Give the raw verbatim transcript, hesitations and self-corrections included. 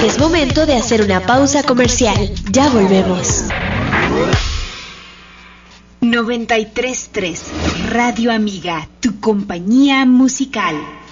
Es momento de hacer una pausa comercial. Ya volvemos. noventa y tres punto tres Radio Amiga, tu compañía musical.